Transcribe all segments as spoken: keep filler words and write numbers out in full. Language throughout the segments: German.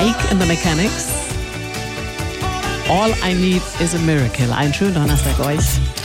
Mike and the Mechanics. All I Need is a Miracle. Einen schönen Donnerstag euch.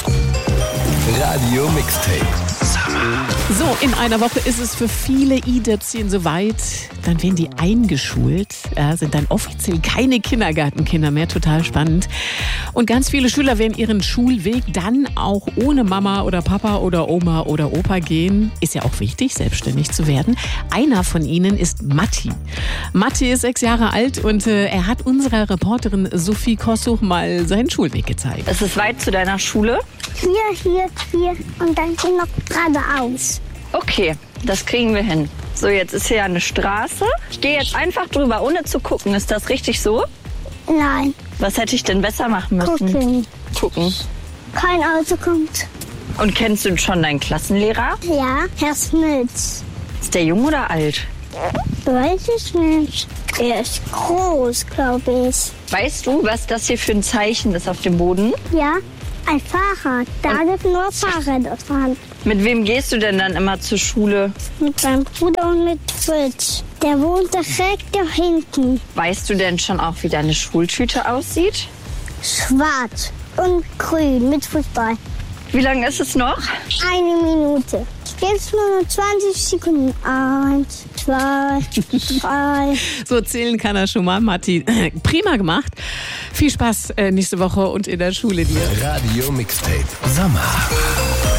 Radio Mixtape. So, in einer Woche ist es für viele I-Dötzchen soweit. Dann werden die eingeschult, ja, sind dann offiziell keine Kindergartenkinder mehr. Total spannend. Und ganz viele Schüler werden ihren Schulweg dann auch ohne Mama oder Papa oder Oma oder Opa gehen. Ist ja auch wichtig, selbstständig zu werden. Einer von ihnen ist Matti. Matti ist sechs Jahre alt und äh, er hat unserer Reporterin Sophie Kossuch mal seinen Schulweg gezeigt. Es ist weit zu deiner Schule? Hier, hier, hier und dann gehen noch geradeaus. Okay, das kriegen wir hin. So, jetzt ist hier eine Straße. Ich gehe jetzt einfach drüber, ohne zu gucken. Ist das richtig so? Nein, Was hätte ich denn besser machen müssen? gucken. Gucken. Kein Auto kommt. Und kennst du schon deinen Klassenlehrer? Ja, Herr Smits. Ist der jung oder alt? Weiß ich nicht. Er ist groß, glaube ich. Weißt du, was das hier für ein Zeichen ist auf dem Boden? Ja, ein Fahrrad. Da gibt nur Fahrräder fahren. Mit wem gehst du denn dann immer zur Schule? Mit meinem Bruder und mit Fritz. Der wohnt direkt da hinten. Weißt du denn schon auch, wie deine Schultüte aussieht? Schwarz und grün mit Fußball. Wie lange ist es noch? Eine Minute. Jetzt nur noch zwanzig Sekunden. Eins, zwei, drei. So zählen kann er schon mal, Matti. Prima gemacht. Viel Spaß äh, nächste Woche und in der Schule dir. Radio Mixtape. Sommer.